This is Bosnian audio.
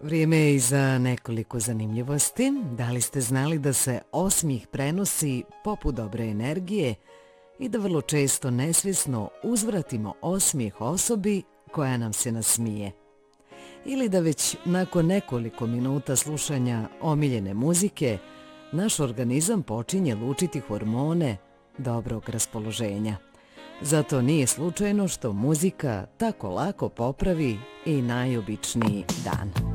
Vrijeme je i za nekoliko zanimljivosti. Da li ste znali da se osmijeh prenosi poput dobre energije i da vrlo često nesvjesno uzvratimo osmijeh osobi koja nam se nasmije? Ili da već nakon nekoliko minuta slušanja omiljene muzike naš organizam počinje lučiti hormone dobrog raspoloženja. Zato nije slučajno što muzika tako lako popravi i najobičniji dan.